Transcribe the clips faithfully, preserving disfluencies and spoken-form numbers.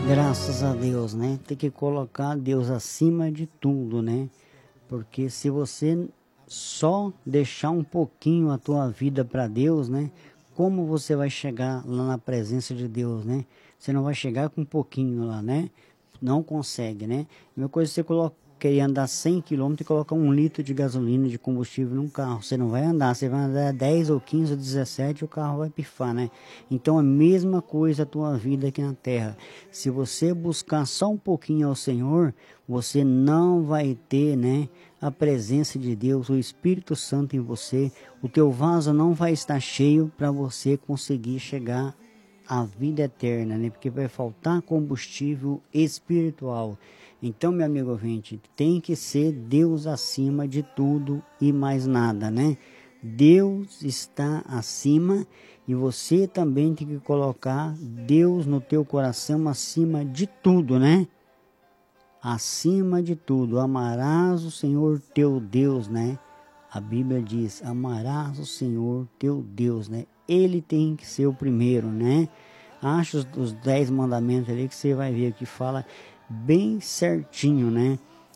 Graças a Deus, né? Tem que colocar Deus acima de tudo, né? Porque se você só deixar um pouquinho a tua vida para Deus, né? Como você vai chegar lá na presença de Deus, né? Você não vai chegar com um pouquinho lá, né? Não consegue, né? A mesma coisa você coloca, querer andar cem quilômetros e colocar um litro de gasolina, de combustível num carro. Você não vai andar, você vai andar dez ou quinze ou dezessete, o carro vai pifar, né? Então a mesma coisa a tua vida aqui na terra. Se você buscar só um pouquinho ao Senhor, você não vai ter, né, a presença de Deus, o Espírito Santo em você. O teu vaso não vai estar cheio para você conseguir chegar à vida eterna, né? Porque vai faltar combustível espiritual. Então, meu amigo ouvinte, tem que ser Deus acima de tudo e mais nada, né? Deus está acima e você também tem que colocar Deus no teu coração acima de tudo, né? Acima de tudo, amarás o Senhor teu Deus, né? A Bíblia diz, amarás o Senhor teu Deus, né? Ele tem que ser o primeiro, né? Acha os, os dez mandamentos ali que você vai ver que fala bem certinho, né?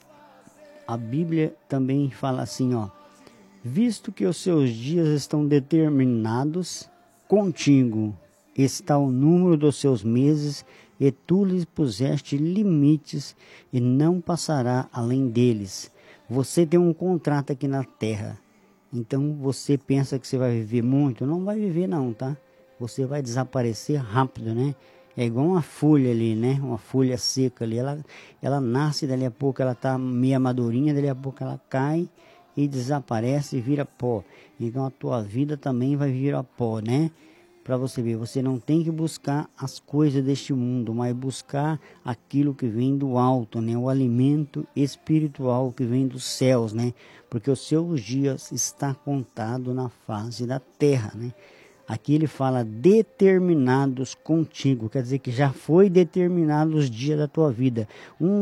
A Bíblia também fala assim, ó. Visto que os seus dias estão determinados, contigo está o número dos seus meses, e tu lhes puseste limites, e não passará além deles. Você tem um contrato aqui na terra, então você pensa que você vai viver muito? Não vai viver não, tá? Você vai desaparecer rápido, né? É igual uma folha ali, né? Uma folha seca ali, ela, ela nasce, dali a pouco ela tá meio madurinha, dali a pouco ela cai e desaparece e vira pó. Então a tua vida também vai virar pó, né? Para você ver, você não tem que buscar as coisas deste mundo, mas buscar aquilo que vem do alto, né? O alimento espiritual que vem dos céus, né? Porque os seus dias está contado na face da terra, né? Aqui ele fala determinados contigo, quer dizer que já foi determinado os dias da tua vida. Um